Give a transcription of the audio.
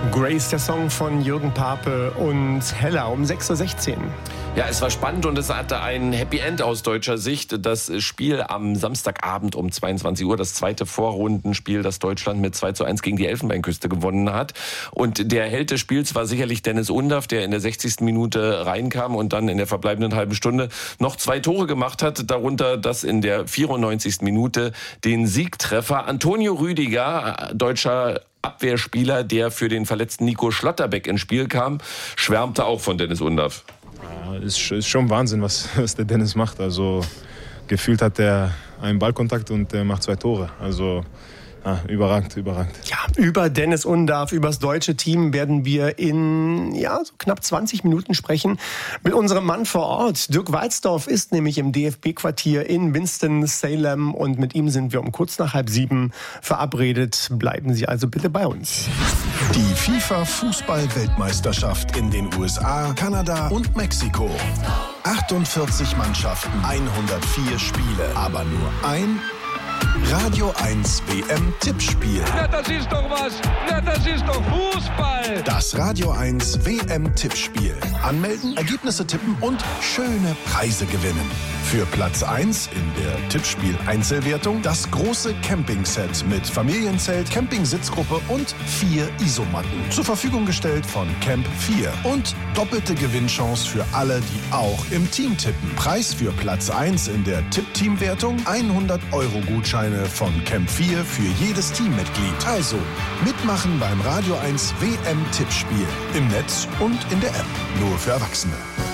Grace, der Song von Jürgen Pape und Hella um 6.16 Uhr. Ja, es war spannend und es hatte ein Happy End aus deutscher Sicht. Das Spiel am Samstagabend um 22 Uhr, das zweite Vorrundenspiel, das Deutschland mit 2:1 gegen die Elfenbeinküste gewonnen hat. Und der Held des Spiels war sicherlich Dennis Undaff, der in der 60. Minute reinkam und dann in der verbleibenden halben Stunde noch 2 Tore gemacht hat. Darunter das in der 94. Minute den Siegtreffer. Antonio Rüdiger, deutscher Abwehrspieler, der für den verletzten Nico Schlotterbeck ins Spiel kam, schwärmte auch von Dennis Undaff. Ja, ist schon Wahnsinn, was der Dennis macht. Also gefühlt hat er einen Ballkontakt und er macht 2 Tore. Also überragend. Ja, über Dennis Undaff, über das deutsche Team werden wir in so knapp 20 Minuten sprechen mit unserem Mann vor Ort. Dirk Walzdorf ist nämlich im DFB-Quartier in Winston-Salem und mit ihm sind wir um kurz nach 6:30 verabredet. Bleiben Sie also bitte bei uns. Die FIFA-Fußball-Weltmeisterschaft in den USA, Kanada und Mexiko. 48 Mannschaften, 104 Spiele, aber nur ein Radio 1 WM-Tippspiel. Ja, das ist doch was. Ja, das ist doch Fußball. Das Radio 1 WM-Tippspiel. Anmelden, Ergebnisse tippen und schöne Preise gewinnen. Für Platz 1 in der Tippspiel-Einzelwertung das große Campingset mit Familienzelt, Campingsitzgruppe und 4 Isomatten. Zur Verfügung gestellt von Camp 4. Und doppelte Gewinnchance für alle, die auch im Team tippen. Preis für Platz 1 in der Tipp-Team-Wertung 100-Euro-Gutscheine von Camp 4 für jedes Teammitglied. Also mitmachen beim Radio 1 WM-Tippspiel. Im Netz und in der App. Nur für Erwachsene.